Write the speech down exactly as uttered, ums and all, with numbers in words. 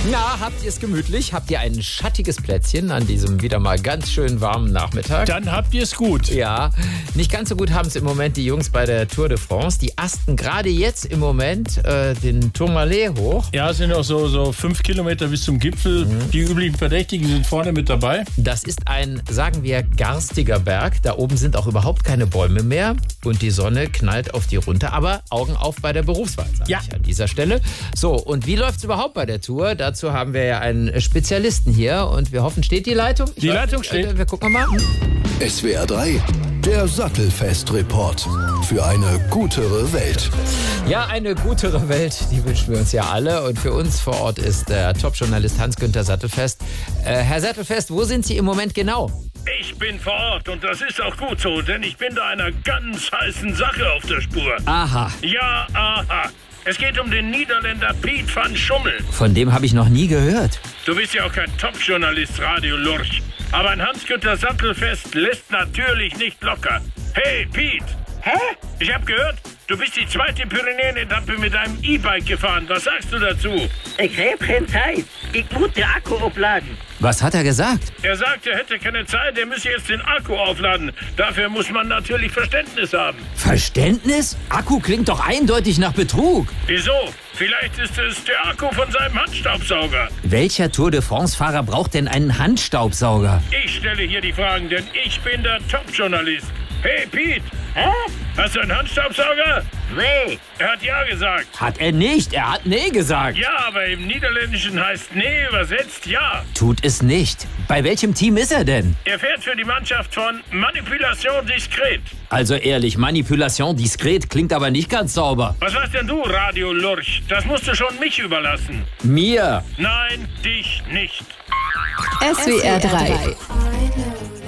Na, habt ihr es gemütlich? Habt ihr ein schattiges Plätzchen an diesem wieder mal ganz schön warmen Nachmittag? Dann habt ihr es gut. Ja, nicht ganz so gut haben es im Moment die Jungs bei der Tour de France. Die asten gerade jetzt im Moment äh, den Tourmalet hoch. Ja, es sind noch so, so fünf Kilometer bis zum Gipfel. Mhm. Die üblichen Verdächtigen sind vorne mit dabei. Das ist ein, sagen wir, garstiger Berg. Da oben sind auch überhaupt keine Bäume mehr. Und die Sonne knallt auf die runter. Aber Augen auf bei der Berufswahl, sage ja. ich an dieser Stelle. So, und wie läuft es überhaupt bei der Tour? Dazu haben wir ja einen Spezialisten hier. Und wir hoffen, steht die Leitung? Ich die weiß, Leitung steht. Äh, wir gucken mal. S W R drei, der Sattelfest-Report für eine gutere Welt. Ja, eine gutere Welt, die wünschen wir uns ja alle. Und für uns vor Ort ist der Top-Journalist Hans-Günther Sattelfest. Äh, Herr Sattelfest, wo sind Sie im Moment genau? Ich bin vor Ort und das ist auch gut so, denn ich bin da einer ganz heißen Sache auf der Spur. Aha. Ja, aha. Es geht um den Niederländer Piet van Schummel. Von dem habe ich noch nie gehört. Du bist ja auch kein Top-Journalist, Radio Lurch. Aber ein Hans-Günther Sattelfest lässt natürlich nicht locker. Hey, Piet. Hä? Ich habe gehört, du bist die zweite Pyrenäen-Etappe mit einem E-Bike gefahren. Was sagst du dazu? Ich habe keine Zeit. Ich muss den Akku aufladen. Was hat er gesagt? Er sagt, er hätte keine Zeit, er müsse jetzt den Akku aufladen. Dafür muss man natürlich Verständnis haben. Verständnis? Akku klingt doch eindeutig nach Betrug. Wieso? Vielleicht ist es der Akku von seinem Handstaubsauger. Welcher Tour de France-Fahrer braucht denn einen Handstaubsauger? Ich stelle hier die Fragen, denn ich bin der Top-Journalist. Hey, Piet. Hä? Hast du einen Handstaubsauger? Nee. Er hat ja gesagt. Hat er nicht, er hat nee gesagt. Ja, aber im Niederländischen heißt nee übersetzt ja. Tut es nicht. Bei welchem Team ist er denn? Er fährt für die Mannschaft von Manipulation Discret. Also ehrlich, Manipulation diskret klingt aber nicht ganz sauber. Was weißt denn du, Radio Lurch? Das musst du schon mich überlassen. Mir? Nein, dich nicht. S W R drei.